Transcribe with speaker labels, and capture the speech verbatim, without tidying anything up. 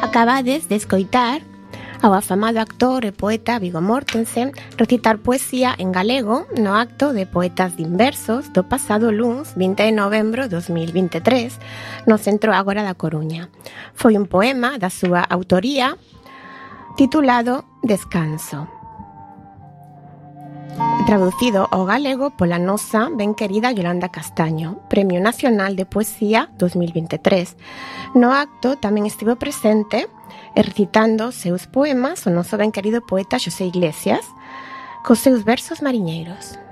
Speaker 1: Acabades de escoitar ao afamado actor e poeta Viggo Mortensen recitar poesía en galego no acto de Poetas Dinversos do pasado luns vinte de novembro de dos mil vinte e tres no Centro Ágora da Coruña. Foi un poema da súa autoría titulado Descanso, traducido ao galego pola nosa ben querida Yolanda Castaño, Premio Nacional de Poesía dos mil vinte e tres. No acto tamén estivo presente e recitando os seus poemas o noso ben querido poeta Xosé Iglesias cos seus versos mariñeiros.